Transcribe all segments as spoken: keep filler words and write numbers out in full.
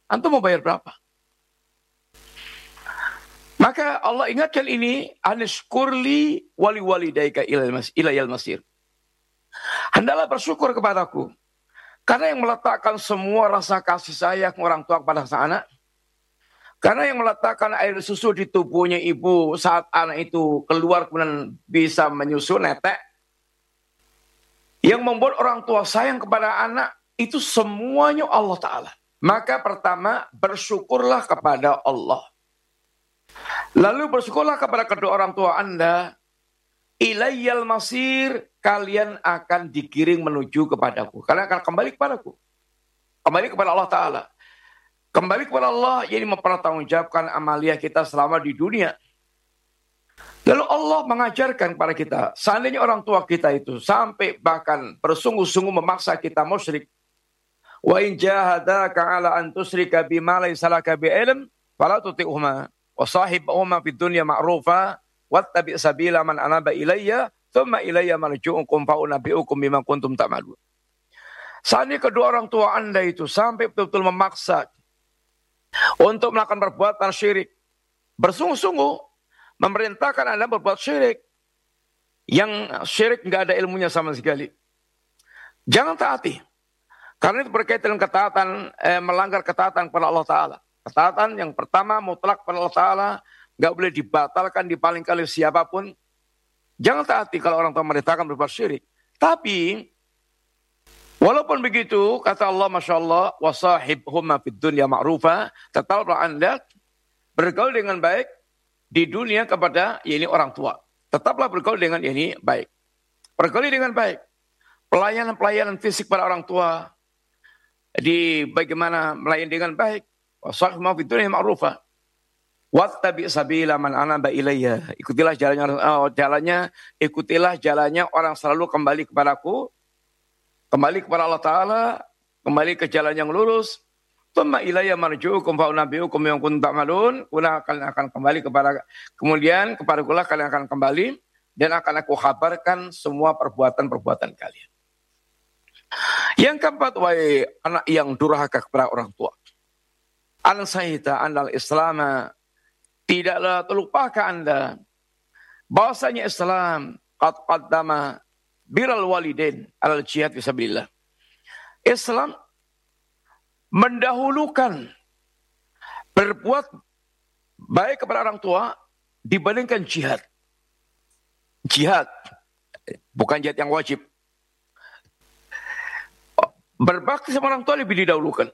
Antum mau bayar berapa? Maka Allah ingatkan ini, anishkurli wali walidaika ilayal masir. Hendaklah bersyukur kepadaku. Karena yang meletakkan semua rasa kasih sayang orang tua kepada sang anak. Karena yang meletakkan air susu di tubuhnya ibu saat anak itu keluar kemudian bisa menyusu netek. Yang membuat orang tua sayang kepada anak itu semuanya Allah Ta'ala. Maka pertama bersyukurlah kepada Allah. Lalu bersyukurlah kepada kedua orang tua Anda. Ilayyal masir, kalian akan digiring menuju kepadaku. Kalian akan kembali kepadaku. Kembali kepada Allah Ta'ala. Kembali kepada Allah, jadi mempertanggungjawabkan amalia kita selama di dunia. Lalu Allah mengajarkan kepada kita, seandainya orang tua kita itu sampai bahkan bersungguh-sungguh memaksa kita musyrik. Wa in jahadaka ala an tusyrika bima laysa laka bi'ilm, fala tuti'huma wa sahibhuma fid dunya ma'rufa. Wattabi' sabila man anaba ilayya thumma ilayya marji'ukum fa unabbi'ukum bima kuntum ta'malun. Seandainya kedua orang tua Anda itu sampai betul-betul memaksa untuk melakukan perbuatan syirik, bersungguh-sungguh memerintahkan Anda berbuat syirik, yang syirik nggak ada ilmunya sama sekali, jangan taati. Karena itu berkaitan dengan ketaatan, eh, melanggar ketaatan kepada Allah Ta'ala. Ketaatan yang pertama mutlak kepada Allah Ta'ala, nggak boleh dibatalkan, dipalingkan oleh siapapun. Jangan taati kalau orang tua merintahkan berbuat syirik. Tapi, walaupun begitu, kata Allah, Masya Allah, wasahibhumma fid dunya ma'rufa, tetaplah Anda bergaul dengan baik di dunia kepada ini orang tua. Tetaplah bergaul dengan ini baik. Bergaul dengan baik. Pelayanan-pelayanan fisik pada orang tua, di bagaimana melayani dengan baik. Wasahibhumma fid dunya ma'rufa. Wattabi' sabila man anaba ilayya. Ikutilah jalannya, oh, jalannya, ikutilah jalannya orang selalu kembali kepadaku, kembali kepada Allah Ta'ala, kembali ke jalan yang lurus. Thumma ilayya marji'ukum fa unabbi'ukum bima kuntum ta'malun. Kalian akan kembali kepada, kemudian kepada kula kalian akan kembali dan akan aku kabarkan semua perbuatan-perbuatan kalian. Yang keempat, wahai anak yang durhaka kepada orang tua. An-sahita anal islama, tidaklah terlupakah Anda bahwasanya Islam qad qaddama biral walidain alal jihad fisabilillah. Islam mendahulukan berbuat baik kepada orang tua dibandingkan jihad. Jihad bukan jihad yang wajib. Berbakti sama orang tua lebih didahulukan.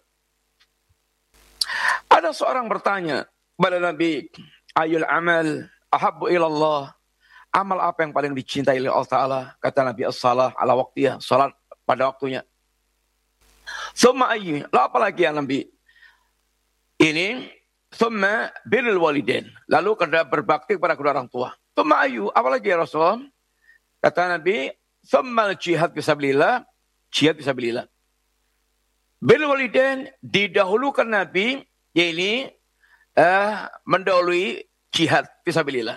Ada seorang bertanya kepada Nabi, ayul amal ahabbu ilallah. Amal apa yang paling dicintai oleh Allah Ta'ala? Kata Nabi, as-salah ala waqtiyah, salat pada waktunya. Thumma ayy, lalu apa lagi ya Nabi? Ini, thumma birrul walidain. Lalu kada berbakti kepada kedua orang tua. Thumma ayy, apa lagi ya Rasulullah? Kata Nabi, thumma jihad fisabilillah, jihad fisabilillah. Birrul walidain didahulukan Nabi, yaitu Uh, mendahului jihad fisabilillah.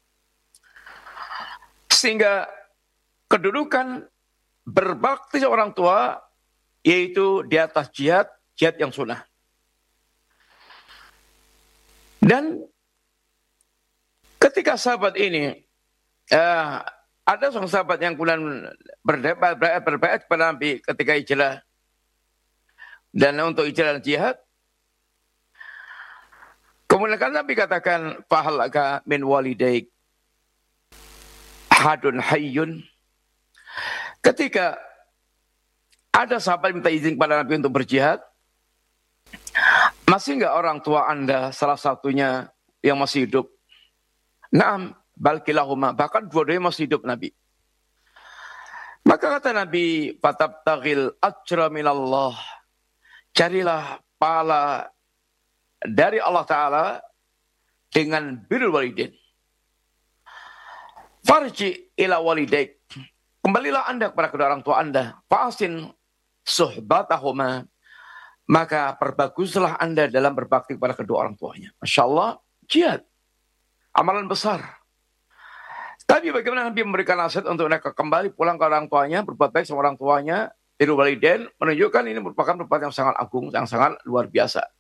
Sehingga kedudukan berbakti orang tua yaitu di atas jihad, jihad yang sunnah. Dan ketika sahabat ini uh, ada seorang sahabat yang kemudian berdebat, berdebat kepada Nabi ketika hijrah dan untuk hijrah dan jihad. Kemudian kan Nabi katakan, fahalaka min walidaik hadun hayyun. Ketika ada sahabat minta izin kepada Nabi untuk berjihad, masih enggak orang tua Anda salah satunya yang masih hidup? Naam, balkilahuma, bahkan dua-duanya masih hidup Nabi. Maka kata Nabi, fatabtaghil ajra minallah. Carilah pahala dari Allah Ta'ala dengan birrul walidain. Farji ila walidaik. Kembalilah Anda kepada kedua orang tua Anda. Fa'asin suhbatahuma. Maka perbaguslah Anda dalam berbakti kepada kedua orang tuanya. Masya Allah, jihad. Amalan besar. Tapi bagaimana Nabi memberikan nasihat untuk mereka kembali pulang ke orang tuanya, berbuat baik sama orang tuanya, birrul walidain, menunjukkan ini merupakan perbuatan yang sangat agung, yang sangat luar biasa.